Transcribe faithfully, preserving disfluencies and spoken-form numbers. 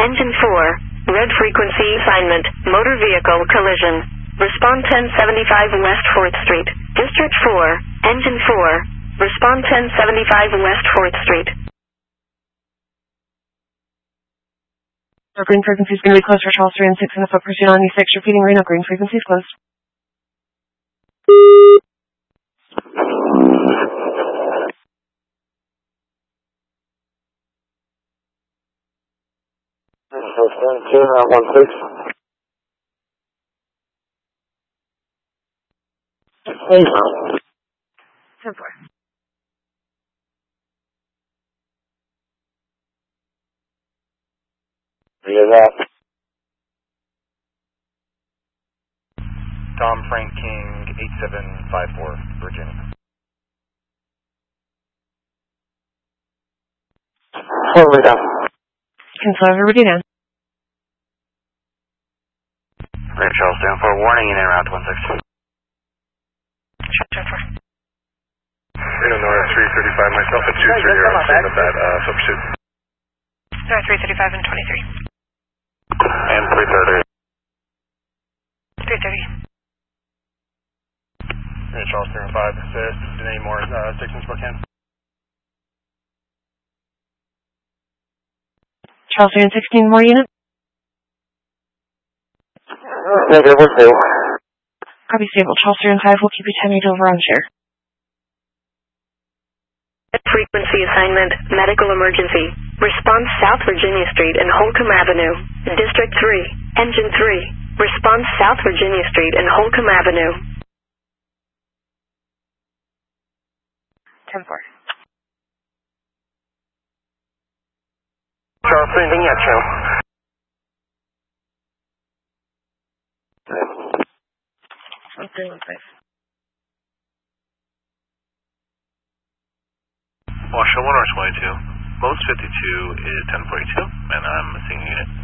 Engine four, red frequency assignment, motor vehicle collision. Respond ten seventy-five West fourth Street. District four, Engine four, respond ten seventy-five West fourth Street. So green frequency is going to be closed for Charles three and six in the foot pursuit on E six. Repeating Reno, green frequency is closed. two, uh, one six. Hey. ten four. Hear that? Tom Frank King, eight seven five four, Virginia. Totally down. Can slow everybody down. Great, Charles, down for warning in and around one six. ten four. Reno Nora three thirty-five, myself at two three zero, I'm of that uh, foot pursuit. Nora three thirty-five and twenty-three. And three thirty. three thirty. Great, Charles, three and five, assist. Any more uh, six in Spokane? Charles three and sixteen, more unit. Negative, one two. Copy stable. Charles three and five will keep you ten eight over on share. Frequency assignment, medical emergency. Response South Virginia Street and Holcomb Avenue. District three, Engine three. Response South Virginia Street and Holcomb Avenue. ten four. Charles, anything yet, Joe? one three one five. Washoe one R twenty-two, Lowe's fifty-two is ten forty-two, and I'm a single unit.